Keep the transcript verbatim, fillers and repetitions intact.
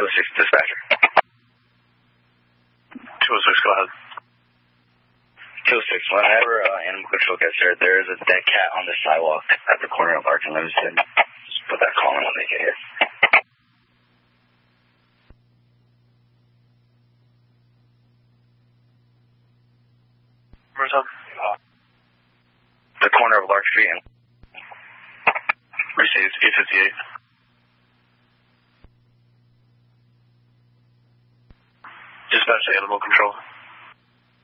oh six, dispatcher. two oh six, go ahead. two oh six, whenever uh, animal control gets there, there is a dead cat on the sidewalk at the corner of Ark and Livingston. Just put that call in when they get here. Where's up? The corner of Lark Street and Received, eight fifty-eight. Dispatch to animal control.